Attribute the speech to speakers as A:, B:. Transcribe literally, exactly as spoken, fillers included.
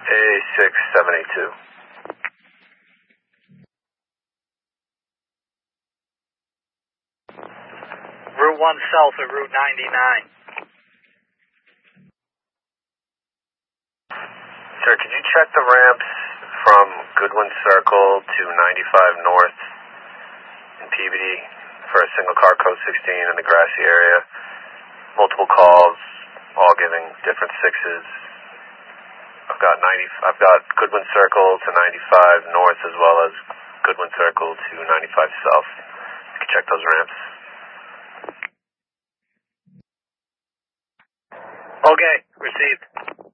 A: A six seven eight two.
B: Route one south of Route ninety-nine.
A: Sir, could you check the ramps from Goodwin Circle to ninety-five North in Peabody for a single car code sixteen in the grassy area? Multiple calls, all giving different sixes. I've got ninety. I've got Goodwin Circle to ninety-five North as well as Goodwin Circle to ninety-five South. You can check those ramps.
B: Okay, received.